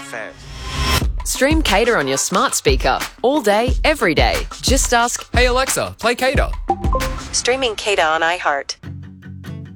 fast. Stream Cater on your smart speaker all day, every day. Just ask, Hey Alexa, play Cater. Streaming Cater on iHeart.